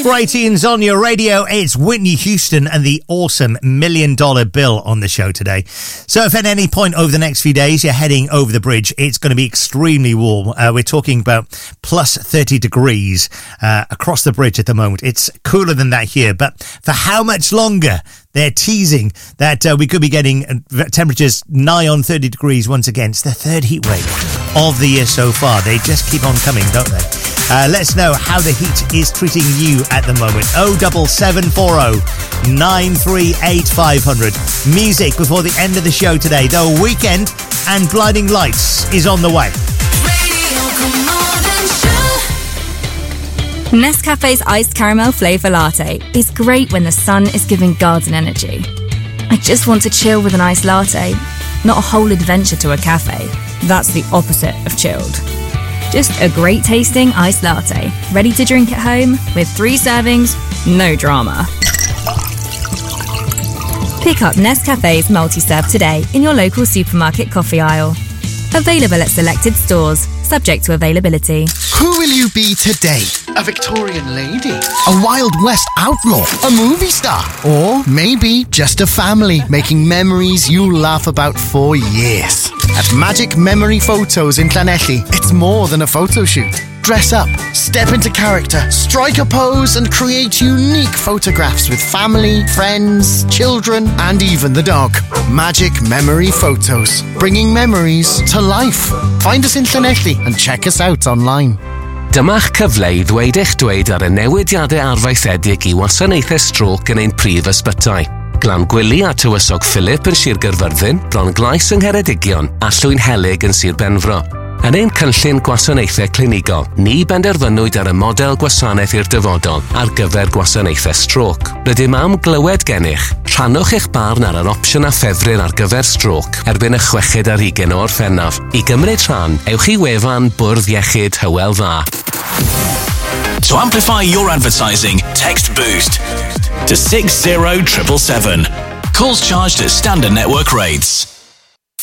Great tunes on your radio. It's Whitney Houston and the awesome $1 Million Bill on the show today. So if at any point over the next few days you're heading over the bridge, it's going to be extremely warm. We're talking about plus 30 degrees across the bridge at the moment. It's cooler than that here, but for how much longer? They're teasing that we could be getting temperatures nigh on 30 degrees once again. It's the third heat wave of the year so far. They just keep on coming, don't they? Let us know how the heat is treating you at the moment. 07740 938 500. Music before the end of the show today. The Weekend and Blinding Lights is on the way. Nescafe's iced caramel flavour latte is great when the sun is giving garden energy. I just want to chill with an iced latte, not a whole adventure to a cafe. That's the opposite of chilled. Just a great tasting iced latte, ready to drink at home with 3 servings, no drama. Pick up Nescafe's multi-serve today in your local supermarket coffee aisle. Available at selected stores, subject to availability. Who will you be today? A Victorian lady? A Wild West outlaw? A movie star? Or maybe just a family making memories you'll laugh about for years. At Magic Memory Photos in Llanelli, it's more than a photo shoot. Dress up, step into character, strike a pose and create unique photographs with family, friends, children and even the dog. Magic Memory Photos, bringing memories to life. Find us in Llanelli and check us out online. Dyma'ch cyfle I ddweud eich dweud ar y newidiadau arfaethedig I wasanaethau stroc yn ein prif ysbytai. Glan Gwili a Tywysog Philip yn Sir Gaerfyrddin, bron Glais yng Ngheredigion a Llwyn Helyg yn Sir Benfro. Yn ein cynllun gwasanaethau clinigol, ni benderfynwyd ar y model gwasanaeth i'r dyfodol ar gyfer gwasanaethau stroc. Rydym am glywed gennych, rhannwch eich barn ar yr opsiwn a ffefryn ar gyfer stroc erbyn y 6 ar 20 o Orffennaf. I gymryd rhan, ewch I wefan Bwrdd Iechyd Hywel Dda. To amplify your advertising, text BOOST to 60777. Calls charged at standard network rates.